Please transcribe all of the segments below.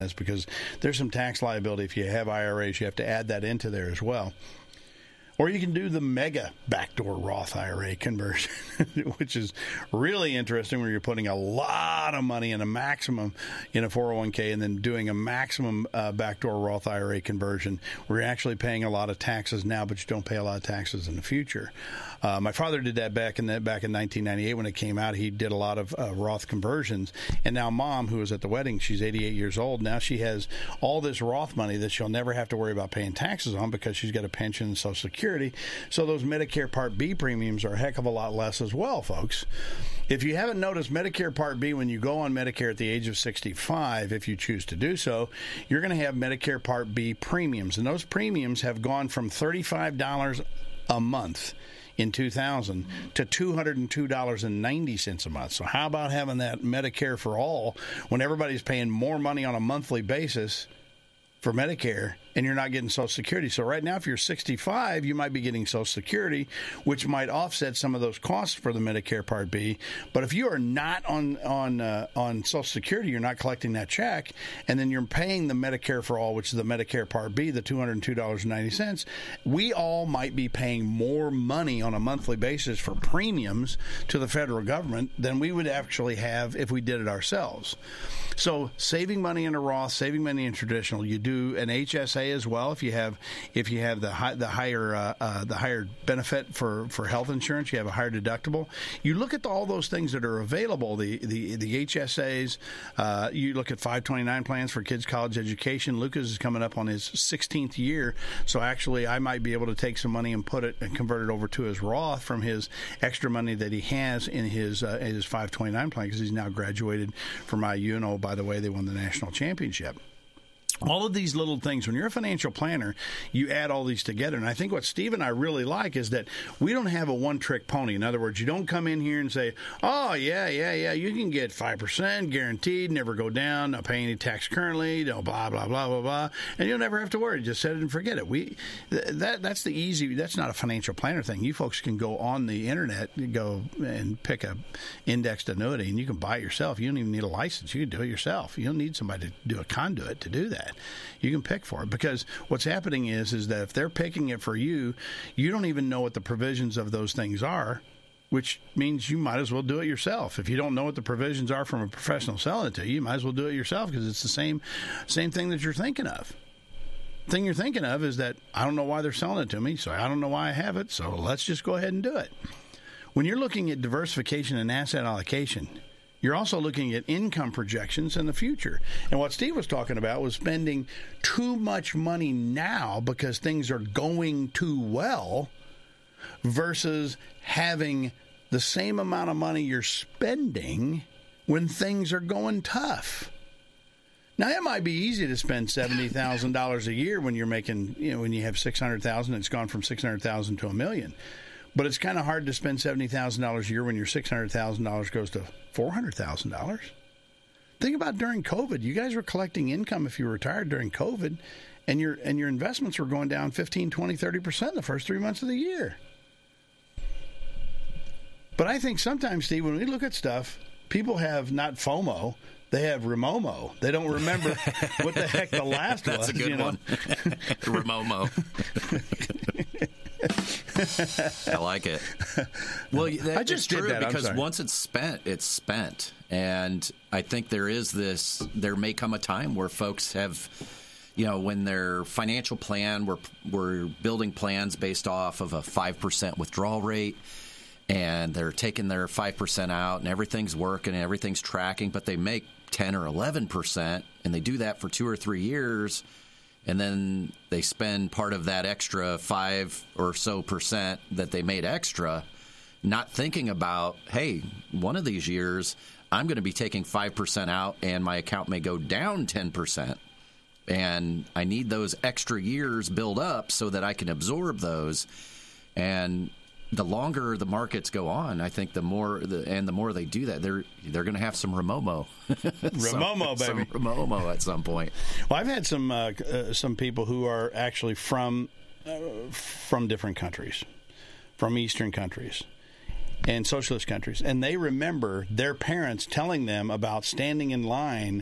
because there's some tax liability. If you have IRAs, you have to add that into there as well. Or you can do the mega backdoor Roth IRA conversion, which is really interesting, where you're putting a lot of money in a maximum in a 401k and then doing a maximum backdoor Roth IRA conversion, where you're actually paying a lot of taxes now, but you don't pay a lot of taxes in the future. My father did that back in 1998 when it came out. He did a lot of Roth conversions. And now Mom, who was at the wedding, she's 88 years old. Now she has all this Roth money that she'll never have to worry about paying taxes on because she's got a pension and Social Security. So those Medicare Part B premiums are a heck of a lot less as well, folks. If you haven't noticed, Medicare Part B, when you go on Medicare at the age of 65, if you choose to do so, you're going to have Medicare Part B premiums. And those premiums have gone from $35 a month in 2000 to $202.90 a month. So how about having that Medicare for all when everybody's paying more money on a monthly basis for Medicare, and you're not getting Social Security? So right now, if you're 65, you might be getting Social Security, which might offset some of those costs for the Medicare Part B. But if you are not on Social Security, you're not collecting that check, and then you're paying the Medicare for all, which is the Medicare Part B, the $202.90, we all might be paying more money on a monthly basis for premiums to the federal government than we would actually have if we did it ourselves. So saving money in a Roth, saving money in traditional, you do an HSA as well. If you have the higher benefit for health insurance, you have a higher deductible. You look at all those things that are available. The HSAs. You look at 529 plans for kids' college education. Lucas is coming up on his 16th year, so actually I might be able to take some money and put it and convert it over to his Roth from his extra money that he has in his 529 plan, because he's now graduated from IU. And by the way, they won the national championship. All of these little things, when you're a financial planner, you add all these together. And I think what Steve and I really like is that we don't have a one-trick pony. In other words, you don't come in here and say, oh, yeah, you can get 5% guaranteed, never go down, not pay any tax currently, blah, blah, blah, blah, blah, and you'll never have to worry. Just set it and forget it. That's the easy, that's not a financial planner thing. You folks can go on the internet, go and pick a indexed annuity, and you can buy it yourself. You don't even need a license. You can do it yourself. You don't need somebody to do a conduit to do that. You can pick for it, because what's happening is that if they're picking it for you, you don't even know what the provisions of those things are, which means you might as well do it yourself. If you don't know what the provisions are from a professional selling it to you, you might as well do it yourself, because it's the same thing that you're thinking of. The thing you're thinking of is that I don't know why they're selling it to me, so I don't know why I have it, so let's just go ahead and do it. When you're looking at diversification and asset allocation, you're also looking at income projections in the future. And what Steve was talking about was spending too much money now because things are going too well, versus having the same amount of money you're spending when things are going tough. Now, it might be easy to spend $70,000 a year when you're making, when you have $600,000, it's gone from $600,000 to $1 million. But it's kind of hard to spend $70,000 a year when your $600,000 goes to $400,000. Think about during COVID. You guys were collecting income if you were retired during COVID, and your investments were going down 15, 20, 30% the first 3 months of the year. But I think sometimes, Steve, when we look at stuff, people have not FOMO, they have Remomo. They don't remember what the heck the last was. That's a good one. Remomo. I like it. Well, I just did true, that because once it's spent, it's spent. And I think there may come a time where folks have, when their financial plan, we're building plans based off of a 5% withdrawal rate, and they're taking their 5% out, and everything's working and everything's tracking, but they make 10 or 11%, and they do that for 2 or 3 years. And then they spend part of that extra 5 or so percent that they made extra, not thinking about, hey, one of these years I'm going to be taking 5% out and my account may go down 10%. And I need those extra years build up so that I can absorb those. And the longer the markets go on, I think the more they do that, they're going to have some Remomo. Remomo, baby. Some Remomo at some point. Well, I've had some people who are actually from different countries, from Eastern countries and socialist countries, and they remember their parents telling them about standing in line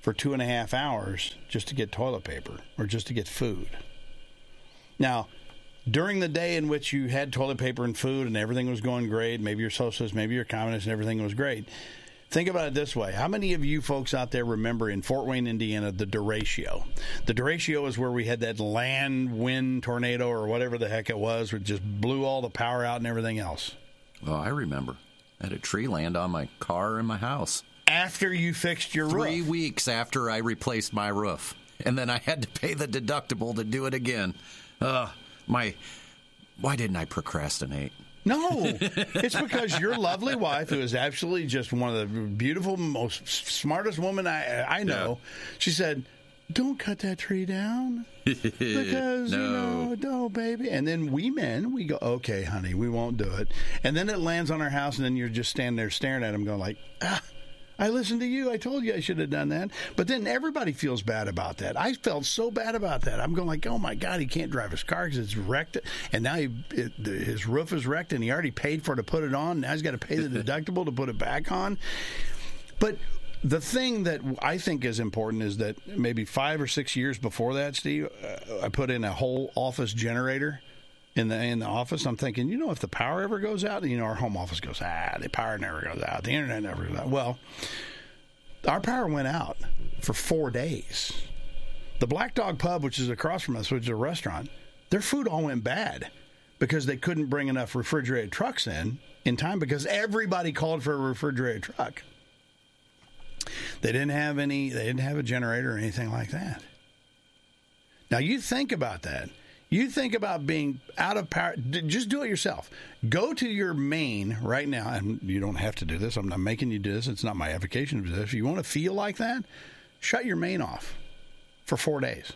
for 2.5 hours just to get toilet paper or just to get food. Now, during the day in which you had toilet paper and food and everything was going great, maybe you're socialist, maybe you're communist, and everything was great. Think about it this way. How many of you folks out there remember in Fort Wayne, Indiana, the derecho? The derecho is where we had that land wind tornado or whatever the heck it was, which just blew all the power out and everything else. Oh, I remember. I had a tree land on my car in my house. After you fixed your roof. 3 weeks after I replaced my roof. And then I had to pay the deductible to do it again. Why didn't I procrastinate? No, it's because your lovely wife, who is absolutely just one of the beautiful, most smartest woman I know, she said, don't cut that tree down because, no, baby. And then we go, okay, honey, we won't do it. And then it lands on our house, and then you're just standing there staring at him going like, I listened to you. I told you I should have done that. But then everybody feels bad about that. I felt so bad about that. I'm going like, oh, my God, he can't drive his car because it's wrecked. And now his roof is wrecked, and he already paid for it to put it on. Now he's got to pay the deductible to put it back on. But the thing that I think is important is that maybe 5 or 6 years before that, Steve, I put in a whole office generator in the office. I'm thinking, if the power ever goes out, our home office goes, the power never goes out. The internet never goes out. Well, our power went out for 4 days. The Black Dog Pub, which is across from us, which is a restaurant, their food all went bad because they couldn't bring enough refrigerated trucks in time because everybody called for a refrigerated truck. They didn't have a generator or anything like that. Now, you think about that. You think about being out of power. Just do it yourself. Go to your main right now, and you don't have to do this. I'm not making you do this. It's not my advocation of this. If you want to feel like that, shut your main off for 4 days,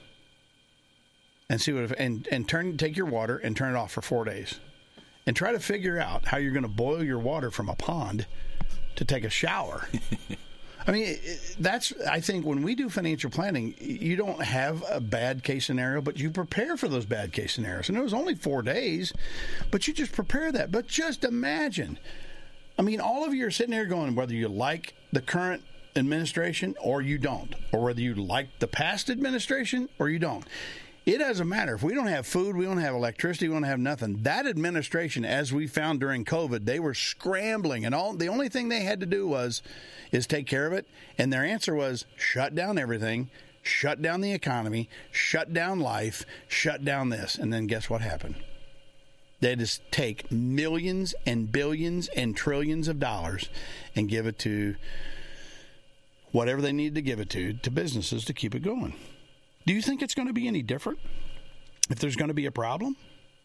and see what take your water and turn it off for 4 days, and try to figure out how you're going to boil your water from a pond to take a shower. I mean, I think when we do financial planning, you don't have a bad case scenario, but you prepare for those bad case scenarios. And it was only 4 days, but you just prepare that. But just imagine, all of you are sitting here going, whether you like the current administration or you don't, or whether you like the past administration or you don't. It doesn't matter. If we don't have food, we don't have electricity, we don't have nothing. That administration, as we found during COVID, they were scrambling, and the only thing they had to do is take care of it. And their answer was shut down everything, shut down the economy, shut down life, shut down this. And then guess what happened? They just take millions and billions and trillions of dollars and give it to whatever they need to give it to businesses to keep it going. Do you think it's going to be any different if there's going to be a problem?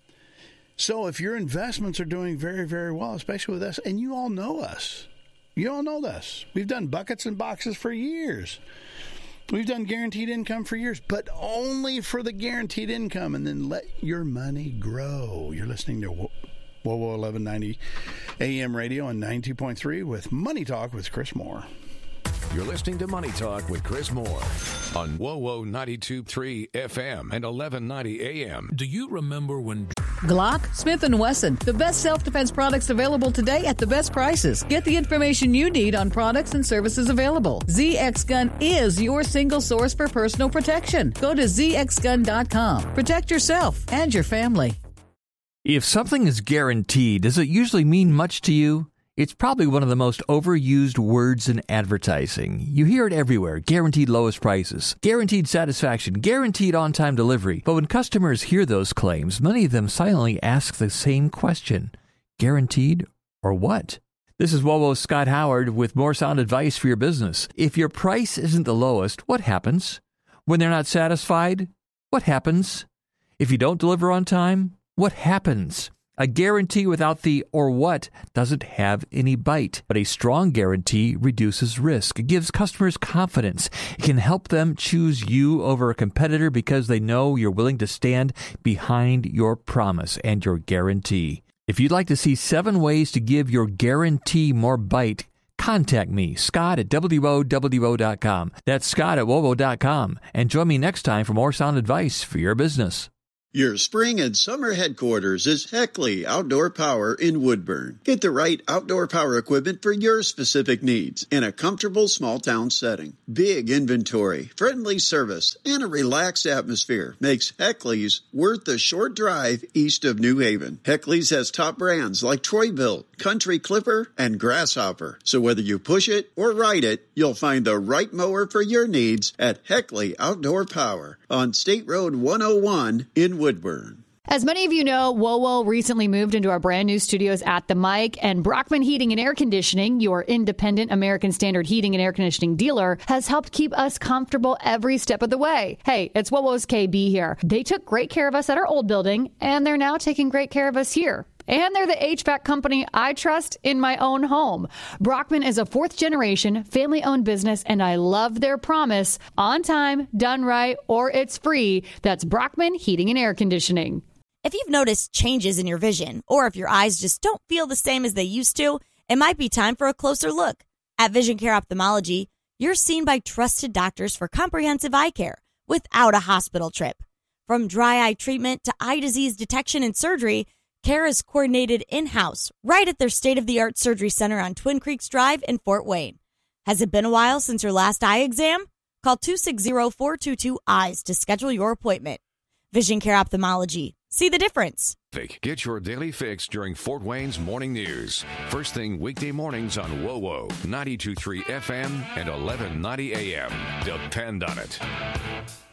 So if your investments are doing very, very well, especially with us, and you all know us. You all know this. We've done buckets and boxes for years. We've done guaranteed income for years, but only for the guaranteed income, and then let your money grow. You're listening to WOWO 1190 AM radio and 92.3 with Money Talk with Chris Moore. You're listening to Money Talk with Chris Moore on WOWO 92.3 FM and 1190 AM. Do you remember when... Glock, Smith & Wesson, the best self-defense products available today at the best prices. Get the information you need on products and services available. ZX Gun is your single source for personal protection. Go to zxgun.com. Protect yourself and your family. If something is guaranteed, does it usually mean much to you? It's probably one of the most overused words in advertising. You hear it everywhere. Guaranteed lowest prices, guaranteed satisfaction, guaranteed on-time delivery. But when customers hear those claims, many of them silently ask the same question. Guaranteed or what? This is WOWO's Scott Howard with more sound advice for your business. If your price isn't the lowest, what happens? When they're not satisfied, what happens? If you don't deliver on time, what happens? A guarantee without the or what doesn't have any bite, but a strong guarantee reduces risk. It gives customers confidence. It can help them choose you over a competitor because they know you're willing to stand behind your promise and your guarantee. If you'd like to see 7 ways to give your guarantee more bite, contact me, Scott at WOWO.com. That's Scott at WOWO.com. And join me next time for more sound advice for your business. Your spring and summer headquarters is Heckley Outdoor Power in Woodburn. Get the right outdoor power equipment for your specific needs in a comfortable small town setting. Big inventory, friendly service, and a relaxed atmosphere makes Heckley's worth the short drive east of New Haven. Heckley's has top brands like Troy-Bilt, Country Clipper, and Grasshopper. So whether you push it or ride it, you'll find the right mower for your needs at Heckley Outdoor Power on State Road 101 in Woodburn. As many of you know, WoWo recently moved into our brand new studios at the Mic, and Brockman Heating and Air Conditioning, your independent American Standard heating and air conditioning dealer, has helped keep us comfortable every step of the way. Hey, it's WoWo's KB here. They took great care of us at our old building, and they're now taking great care of us here. And they're the HVAC company I trust in my own home. Brockman is a fourth-generation, family-owned business, and I love their promise: on time, done right, or it's free. That's Brockman Heating and Air Conditioning. If you've noticed changes in your vision, or if your eyes just don't feel the same as they used to, it might be time for a closer look. At Vision Care Ophthalmology, you're seen by trusted doctors for comprehensive eye care without a hospital trip. From dry eye treatment to eye disease detection and surgery, care is coordinated in-house, right at their state-of-the-art surgery center on Twin Creeks Drive in Fort Wayne. Has it been a while since your last eye exam? Call 260-422-EYES to schedule your appointment. Vision Care Ophthalmology. See the difference. Get your daily fix during Fort Wayne's morning news. First thing weekday mornings on WoWo, 92.3 FM and 1190 AM. Depend on it.